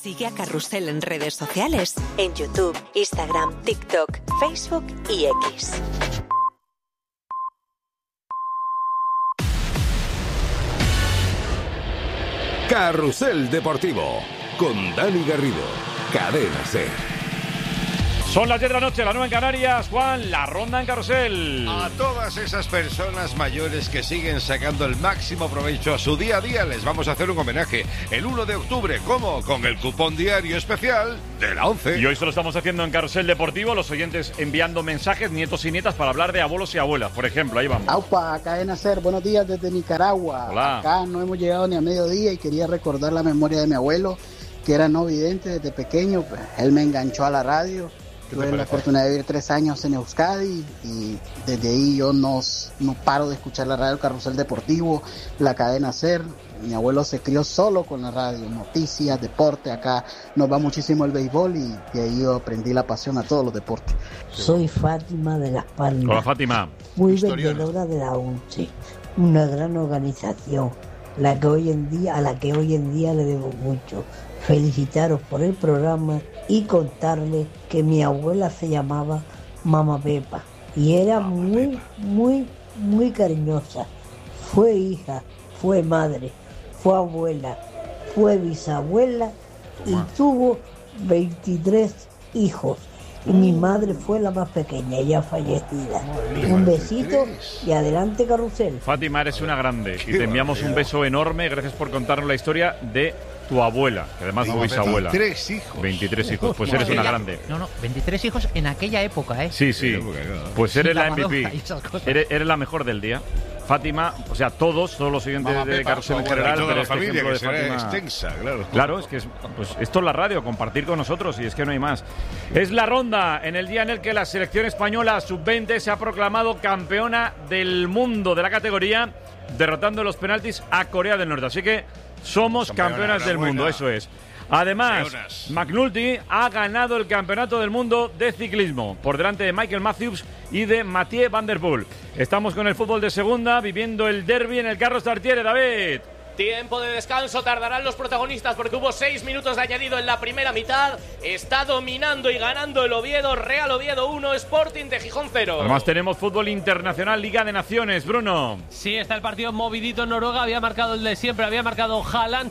Sigue a Carrusel en redes sociales, en YouTube, Instagram, TikTok, Facebook y X. Carrusel Deportivo, con Dani Garrido, Cadena SER. Son las 10 de la noche, la 9 en Canarias. Juan, la ronda en Carrusel. A todas esas personas mayores que siguen sacando el máximo provecho a su día a día, les vamos a hacer un homenaje el 1 de octubre. ¿Cómo? Con el cupón diario especial de la 11. Y hoy se lo estamos haciendo en Carrusel Deportivo, los oyentes enviando mensajes, nietos y nietas, para hablar de abuelos y abuelas. Por ejemplo, ahí vamos. Aupa, Cadena SER, buenos días desde Nicaragua. Hola. Acá no hemos llegado ni a mediodía y quería recordar la memoria de mi abuelo, que era no vidente desde pequeño. Pues, él me enganchó a la radio. Tuve la oportunidad de vivir 3 años en Euskadi y desde ahí yo no paro de escuchar la radio, el Carrusel Deportivo, la Cadena SER. Mi abuelo se crió solo con la radio, noticias, deporte. Acá nos va muchísimo el béisbol y de ahí yo aprendí la pasión a todos los deportes. Soy Fátima de Las Palmas. Hola, Fátima. Muy vendedora de la UNCE, una gran organización, a la que hoy en día le debo mucho. Felicitaros por el programa y contarles que mi abuela se llamaba Mama Pepa y era muy cariñosa. Fue hija, fue madre, fue abuela, fue bisabuela y tuvo 23 hijos. Y mi madre fue la más pequeña, ya fallecida. Un besito y adelante, Carrusel. Fátima, eres una grande y te enviamos un beso enorme. Gracias por contarnos la historia de tu abuela, que además fue bisabuela. 23 hijos. 23 hijos, pues eres una grande. No, 23 hijos en aquella época, ¿eh? Sí, pues eres la MVP. Eres la mejor del día. Fátima, o sea, todos los oyentes de Carrusel en general, toda pero la este familia, ejemplo que de será Fátima extensa, claro. Claro, es que pues esto es la radio, compartir con nosotros, y es que no hay más. Es la ronda en el día en el que la selección española sub-20 se ha proclamado campeona del mundo de la categoría, derrotando en los penaltis a Corea del Norte. Así que somos campeonas del mundo, eso es. Además, McNulty ha ganado el campeonato del mundo de ciclismo por delante de Michael Matthews y de Mathieu Van Der Poel. Estamos con el fútbol de segunda, viviendo el derbi en el Carlos Tartiere. David. Tiempo de descanso, tardarán los protagonistas porque hubo 6 minutos de añadido en la primera mitad. Está dominando y ganando el Oviedo, Real Oviedo 1, Sporting de Gijón 0. Además tenemos fútbol internacional, Liga de Naciones, Bruno. Sí, está el partido movidito en Noruega, había marcado el de siempre, había marcado Haaland,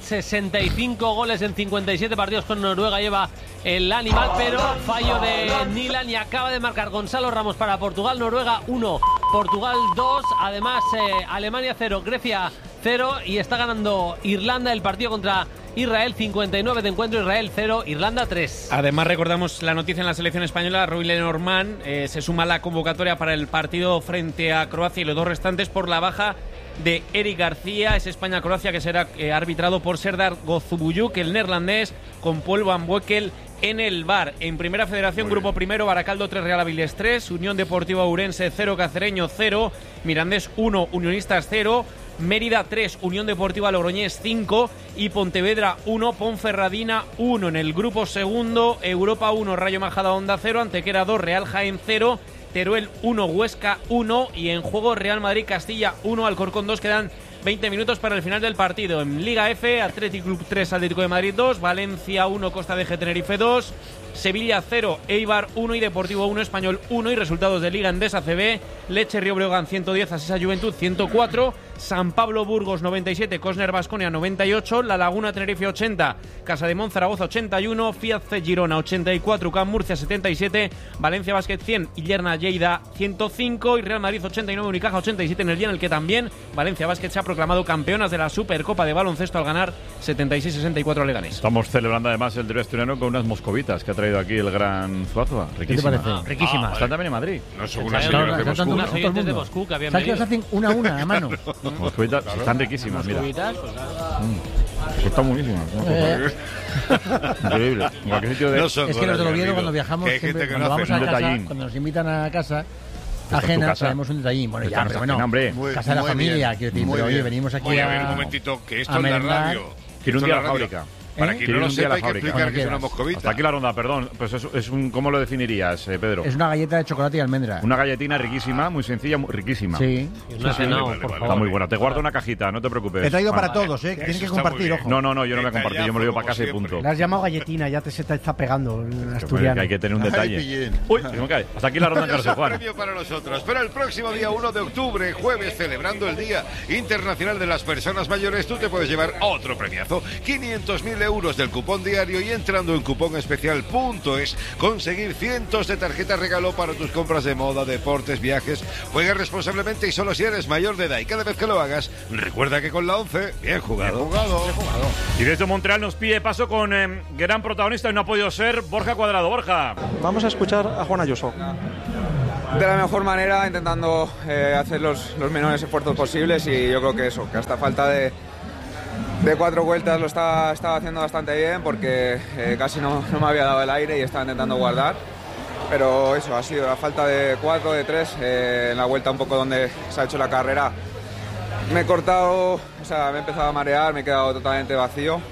65 goles en 57 partidos con Noruega, lleva el animal, pero fallo de Nilan y acaba de marcar Gonzalo Ramos para Portugal, Noruega 1, Portugal 2, además Alemania 0, Grecia 0 y está ganando Irlanda el partido contra Israel, 59 de encuentro, Israel 0, Irlanda 3. Además recordamos la noticia en la selección española, Rui Lenormand se suma a la convocatoria para el partido frente a Croacia y los dos restantes por la baja de Eric García. Es España-Croacia que será arbitrado por Serdar Gozubuyuk, el neerlandés, con Paul Van Boekel en el VAR. En Primera Federación, Grupo Primero, Baracaldo 3, Real Avilés 3, Unión Deportiva Ourense 0, Cacereño 0, Mirandés 1, Unionistas 0, Mérida 3, Unión Deportiva Logroñés 5 y Pontevedra 1, Ponferradina 1. En el grupo segundo, Europa 1, Rayo Majadahonda 0, Antequera 2, Real Jaén 0, Teruel 1, Huesca 1 y en juego Real Madrid Castilla 1, Alcorcón 2. Quedan 20 minutos para el final del partido. En Liga F, Athletic Club 3, Atlético de Madrid 2, Valencia 1, Costa de Tenerife 2, Sevilla 0, Eibar 1 y Deportivo 1, Español 1. Y resultados de Liga Endesa CB, Lecce Río Breogán 110, Asisa Juventud 104, San Pablo Burgos 97, Cosner Baskonia 98, La Laguna Tenerife 80, Casademón Zaragoza 81, Fiat C Girona 84, UCAM Murcia 77, Valencia Basket 100 y Lerna Lleida 105 y Real Madrid 89, Unicaja 87, en el día en el que también Valencia Basket se ha proclamado campeonas de la Supercopa de Baloncesto al ganar 76-64 a Leganés. Estamos celebrando además el derbi asturiano con unas moscovitas que ha traído aquí el gran Zuazua. Riquísima. ¿Qué te parece? Riquísima. Están también en Madrid. No son unas señoras de Moscú. Unas oyentes de Moscú que habían ¿Sabes que venido? las hacen una a una, a mano? Moscovitas están riquísimas, mira. Están buenísimas. Increíble. En cualquier sitio de... No son Es que los del golas, Oviedo Garrido. cuando viajamos, Que hay siempre, gente que cuando no vamos hace a un casa, detallín. cuando nos invitan a casa tu ajena, casa. traemos un detallín. Bueno, Esta ya, no pero está bueno, hombre. casa de la Muy familia, bien, quiero decir, muy pero oye, bien. venimos aquí Oye, a... a ver, un momentito, que esto a es la merendar. radio. Quiero un Esto día es a la radio. fábrica. Para quien no lo sepa, hay que explicar que es una moscovita. Hasta aquí la ronda, perdón. Pues es un, ¿cómo lo definirías, Pedro? Es una galleta de chocolate y almendra. Una galletina riquísima, muy sencilla, riquísima. Sí. Y una cenao, por favor. Está muy buena. Te guardo una cajita, no te preocupes. He traído para todos, ¿eh? Tienen que compartir, ojo. No, yo no voy a compartir, yo me lo llevo para casa y punto. Le has llamado galletina, ya se te está pegando en asturiano. Que hay que tener un detalle. Uy, se me cae. Hasta aquí la ronda en Carlos Juan. Premio para nosotros. Pero el próximo día 1 de octubre, jueves, celebrando el Día Internacional de las Personas Mayores, tú te puedes llevar otro premiazo. 500.000 euros del cupón diario y entrando en cuponespecial.es conseguir cientos de tarjetas regalo para tus compras de moda, deportes, viajes. Juega responsablemente y solo si eres mayor de edad. Y cada vez que lo hagas, recuerda que con la 11, bien jugado. Y desde Montreal nos pide paso con gran protagonista y no ha podido ser Borja Cuadrado. Borja. Vamos a escuchar a Juan Ayuso. De la mejor manera, intentando hacer los menores esfuerzos posibles, y yo creo que eso, que hasta falta de 4 vueltas lo estaba haciendo bastante bien, porque casi no me había dado el aire y estaba intentando guardar. Pero eso, ha sido a falta de 4, de 3, en la vuelta un poco donde se ha hecho la carrera. Me he cortado, o sea, me he empezado a marear, me he quedado totalmente vacío